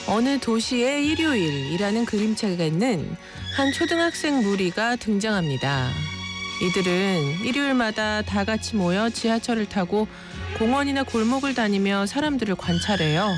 어느 도시의 일요일이라는 그림책에 있는 한 초등학생 무리가 등장합니다. 이들은 일요일마다 다 같이 모여 지하철을 타고 공원이나 골목을 다니며 사람들을 관찰해요.